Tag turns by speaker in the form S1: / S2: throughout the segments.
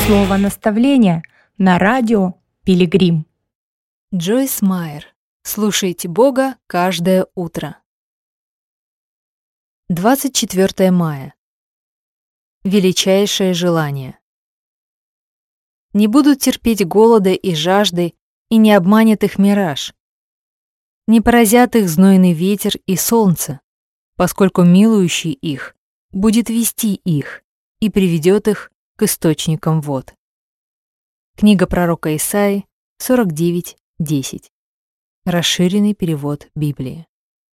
S1: Слово наставления на радио Пилигрим.
S2: Джойс Майер. Слушайте Бога каждое утро. 24 мая. Величайшее желание. Не будут терпеть голода и жажды, и не обманет их мираж. Не поразят их знойный ветер и солнце, поскольку милующий их будет вести их и приведет их к источникам вод. Книга пророка Исаии, 49:10. Расширенный перевод Библии.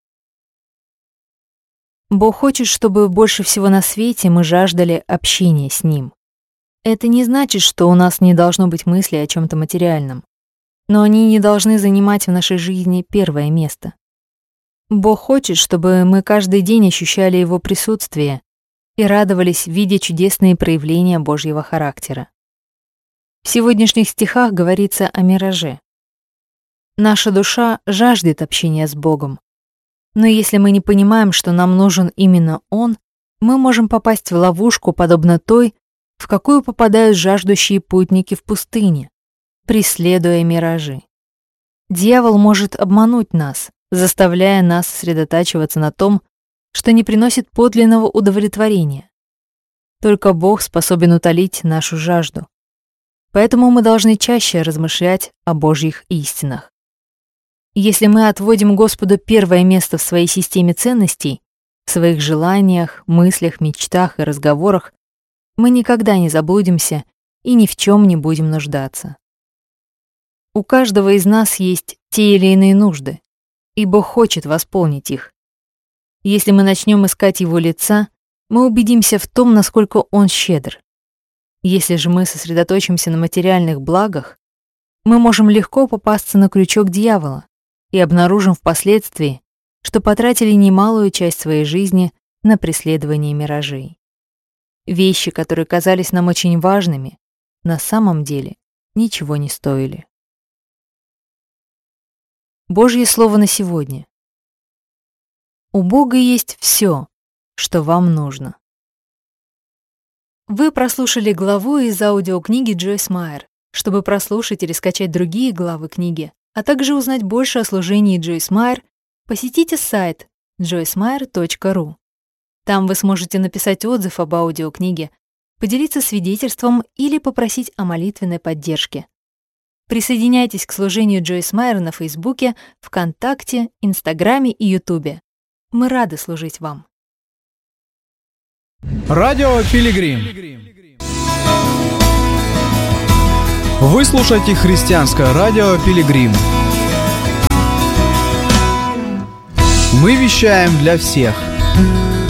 S2: Бог хочет, чтобы больше всего на свете мы жаждали общения с Ним. Это не значит, что у нас не должно быть мыслей о чем-то материальном, но они не должны занимать в нашей жизни первое место. Бог хочет, чтобы мы каждый день ощущали Его присутствие и радовались, видя чудесные проявления Божьего характера. В сегодняшних стихах говорится о мираже. Наша душа жаждет общения с Богом, но если мы не понимаем, что нам нужен именно Он, мы можем попасть в ловушку, подобно той, в какую попадают жаждущие путники в пустыне, преследуя миражи. Дьявол может обмануть нас, заставляя нас сосредотачиваться на том, что не приносит подлинного удовлетворения. Только Бог способен утолить нашу жажду. Поэтому мы должны чаще размышлять о Божьих истинах. Если мы отводим Господу первое место в своей системе ценностей, в своих желаниях, мыслях, мечтах и разговорах, мы никогда не заблудимся и ни в чем не будем нуждаться. У каждого из нас есть те или иные нужды, и Бог хочет восполнить их. Если мы начнем искать Его лица, мы убедимся в том, насколько Он щедр. Если же мы сосредоточимся на материальных благах, мы можем легко попасться на крючок дьявола и обнаружим впоследствии, что потратили немалую часть своей жизни на преследование миражей. Вещи, которые казались нам очень важными, на самом деле ничего не стоили. Божье слово на сегодня. У Бога есть все, что вам нужно. Вы прослушали главу из аудиокниги Джойс Майер. Чтобы прослушать или скачать другие главы книги, а также узнать больше о служении Джойс Майер, посетите сайт joycemeyer.ru. Там вы сможете написать отзыв об аудиокниге, поделиться свидетельством или попросить о молитвенной поддержке. Присоединяйтесь к служению Джойс Майер на Фейсбуке, ВКонтакте, Инстаграме и Ютубе. Мы рады служить вам.
S3: Радио Пилигрим. Вы слушаете христианское радио Пилигрим. Мы вещаем для всех.